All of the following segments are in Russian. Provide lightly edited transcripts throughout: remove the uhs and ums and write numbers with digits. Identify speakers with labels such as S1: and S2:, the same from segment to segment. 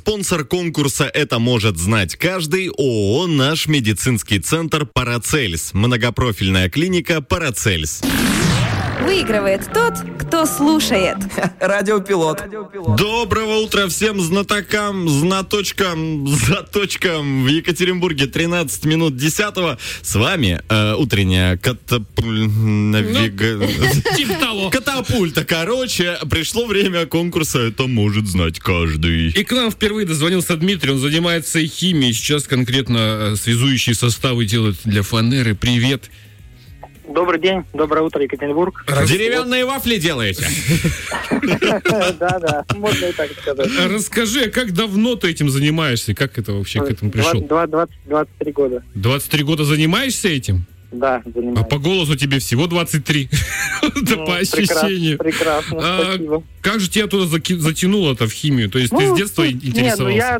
S1: Спонсор конкурса «Это может знать каждый» ООО «Наш медицинский центр Парацельс». Многопрофильная клиника «Парацельс».
S2: Выигрывает тот, кто слушает.
S3: Радиопилот.
S1: Доброго утра всем знатокам, знаточкам, заточкам. В Екатеринбурге 13 минут 10-го. С вами утренняя катапульта. Короче, пришло время конкурса «Это может знать каждый».
S4: И к нам впервые дозвонился Дмитрий. Он занимается химией. Сейчас конкретно связующие составы делают для фанеры. Привет.
S5: Добрый день, доброе утро, Екатеринбург.
S1: Деревянные вафли делаете?
S5: Да, можно и так сказать.
S4: Расскажи, как давно ты этим занимаешься? Как это вообще к этому пришел?
S5: 23 года.
S4: 23 года занимаешься этим?
S5: Да,
S4: А
S5: занимаюсь.
S4: по голосу тебе всего 23. Да по ощущению.
S5: Прекрасно, спасибо.
S4: Как же тебя туда затянуло-то в химию? То есть ты с детства интересовался?
S5: Я,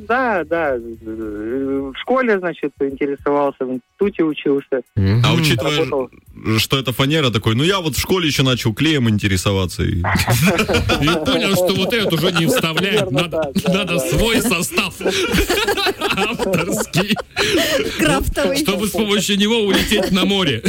S5: в школе, значит, интересовался, в институте учился.
S1: А учитывая,
S5: Работал.
S1: что это фанера, такой, я вот в школе еще начал клеем интересоваться.
S4: И понял, что вот это уже не вставляет. Надо свой состав. Авторский.
S2: Крафтовый.
S4: Чтобы с помощью него улететь на море.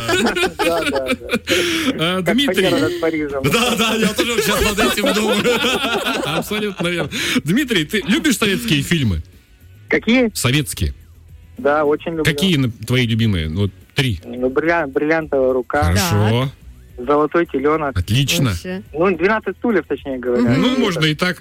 S4: Дмитрий.
S1: Да, я тоже сейчас над этим думаю.
S4: Абсолютно верно. Дмитрий, ты любишь советские фильмы?
S5: Какие?
S4: Советские.
S5: Да, очень люблю.
S4: Какие твои любимые? Вот 3.
S5: Бриллиантовая рука,
S4: Хорошо.
S5: Золотой теленок.
S4: Отлично.
S2: Вообще.
S5: 12 стульев, точнее говоря.
S4: Ну, можно и так.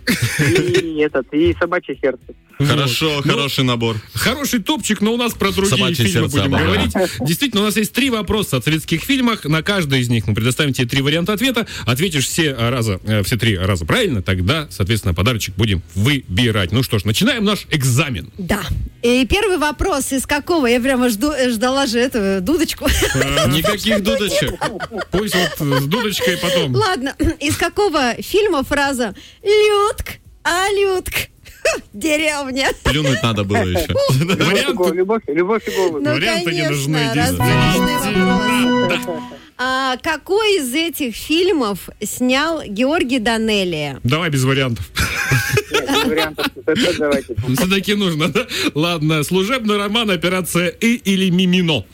S5: И собачье сердце.
S1: Хорошо, хороший набор.
S4: Хороший топчик, но у нас про другие
S1: Собачье
S4: фильмы
S1: сердце,
S4: будем
S1: обожаю.
S4: говорить. Действительно, у нас есть 3 вопроса о советских фильмах. На каждый из них мы предоставим тебе 3 варианта ответа. Ответишь все 3 раза правильно, тогда, соответственно, подарочек будем выбирать. Ну что ж, начинаем наш экзамен.
S2: Да. И первый вопрос, из какого? Я прямо ждала же эту дудочку.
S1: Никаких дудочек.
S4: Пусть вот с дудочкой потом.
S2: Ладно, из какого фильма фраза «Людк, а Людк, деревня».
S1: Плюнуть надо было еще.
S4: Варианты,
S5: Любовь и голубь.
S2: Ну,
S4: варианты не нужны.
S2: конечно, различные вопросы. А какой из этих фильмов снял Георгий Данелия?
S4: Давай без вариантов.
S5: Нет, вариантов. Давайте.
S4: Все-таки нужно, да? Ладно, служебный роман, операция «И» или «Мимино».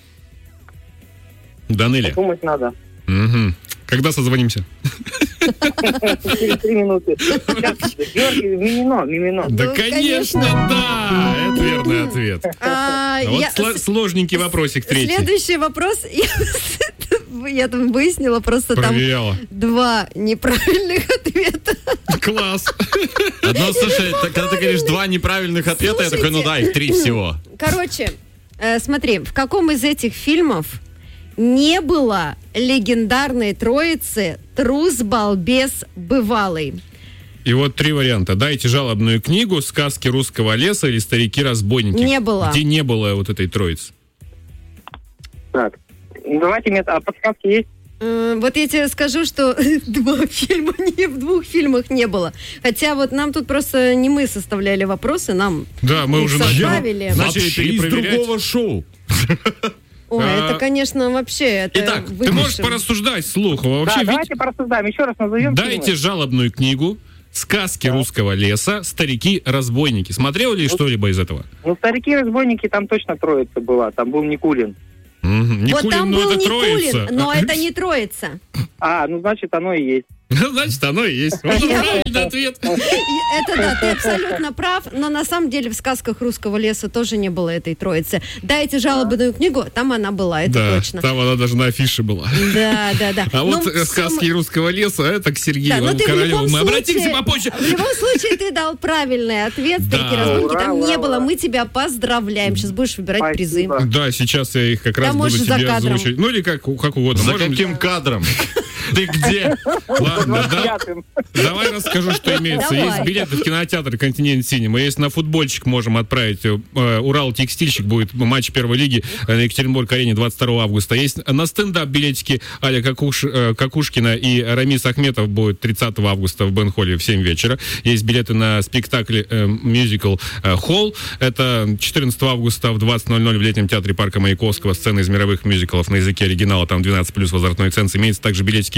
S4: Данелия.
S5: Думать надо.
S4: Угу. Когда созвонимся?
S5: Через 3 минуты. Георгий, Мимино.
S4: Да,
S2: Ну,
S4: конечно, да! Это верный ответ. А вот сложненький вопросик третий.
S2: Следующий вопрос. Я там выяснила, просто
S4: Проверяла.
S2: там 2 неправильных ответа.
S4: Класс.
S1: Слушай, когда ты говоришь 2 неправильных ответа, я такой,
S2: Слушайте.
S1: их 3 всего.
S2: Короче, смотри, в каком из этих фильмов не было легендарной троицы «Трус, балбес, бывалый»?
S4: И вот 3 варианта. Дайте жалобную книгу, сказки русского леса или старики-разбойники.
S2: Не было.
S4: Где не было вот этой троицы?
S5: Так. Давайте мне... А подсказки есть?
S2: Вот я тебе скажу, что 2 фильма, в 2 фильмах не было. Хотя вот нам тут просто не мы составляли вопросы, нам
S4: Да, мы
S2: их
S4: уже
S2: составили.
S4: начали
S1: Вообще из
S4: перепроверять.
S1: другого шоу.
S2: Ой, это, конечно, вообще... Это
S1: Итак, ты
S4: Ты можешь
S2: выше.
S4: порассуждать вслух. Вообще,
S5: Да, давайте порассуждаем. Еще раз назовем.
S4: дайте
S5: фильмы.
S4: жалобную книгу, сказки русского леса, старики-разбойники. Смотрел ли что-либо из этого?
S5: Старики-разбойники, там точно троица была. Там был Никулин.
S4: Никулин,
S2: Вот там был
S4: это
S2: Никулин,
S4: троица.
S2: но это не троица.
S5: Значит, оно и есть.
S4: Значит, оно и есть. Вот правильный ответ.
S2: Это да, ты абсолютно прав, но на самом деле в сказках русского леса тоже не было этой троицы. Дайте жалобную книгу, там она была, это
S4: Да,
S2: точно.
S4: там она даже на афише была.
S2: Да.
S4: А вот
S2: Ну,
S4: сказки русского леса, это к Сергею
S2: Да, но ты в
S4: Королеву.
S2: любом
S4: Мы обратимся
S2: случае-
S4: попозже.
S2: В любом случае, ты дал правильный ответ. Старики разбойники
S5: Ура,
S2: там не
S5: ура,
S2: было.
S5: ура.
S2: Мы тебя поздравляем. Сейчас будешь выбирать
S5: Спасибо.
S2: призы.
S4: Да, сейчас я их как раз буду
S2: можешь за
S4: тебе
S2: кадром.
S4: озвучивать. Ну или как угодно.
S1: За
S4: Можем-
S1: каким кадром? Ты где?
S4: Ладно, да.
S5: 25-м.
S4: Давай расскажу, что имеется.
S2: Давай.
S4: Есть билеты в кинотеатр «Континент Синема». Есть на футбольчик можем отправить. Урал-текстильщик будет матч первой лиги на Екатеринбург-арене 22 августа. Есть на стендап билетики Аля Какушкина и Рамис Ахметов будет 30 августа в Бен-Холле в 7 вечера. Есть билеты на спектакль мюзикл «Холл». Это 14 августа в 20:00 в летнем театре парка Маяковского. Сцена из мировых мюзиклов на языке оригинала. Там 12+ возвратной ценз. Имеется также билетики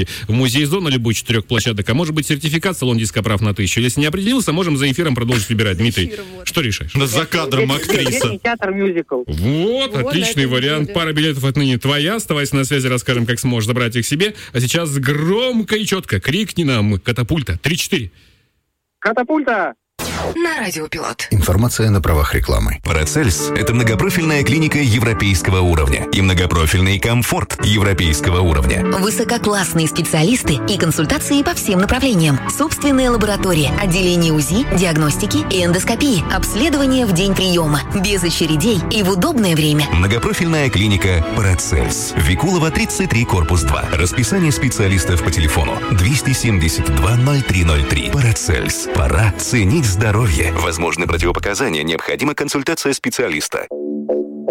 S4: поездки в музей «Зона» любой 4 площадок, а может быть сертификат в салон дископрав на 1000. Если не определился, можем за эфиром продолжить выбирать. Дмитрий, что решаешь?
S1: За кадром актриса.
S5: Театр-мюзикл.
S4: Вот, отличный вариант. Пара билетов отныне твоя. Оставайся на связи, расскажем, как сможешь забрать их себе. А сейчас громко и четко крикни нам «Катапульта». 3-4.
S5: Катапульта!
S3: На Радиопилот.
S6: Информация на правах рекламы.
S7: Парацельс – это многопрофильная клиника европейского уровня и многопрофильный комфорт европейского уровня.
S3: Высококлассные специалисты и консультации по всем направлениям. Собственная лаборатория, отделение УЗИ, диагностики и эндоскопии. Обследование в день приема. Без очередей и в удобное время.
S7: Многопрофильная клиника Парацельс. Викулова, 33, корпус 2. Расписание специалистов по телефону 272 0303. Парацельс. Пора ценить здоровье. Возможны противопоказания. Необходима консультация специалиста.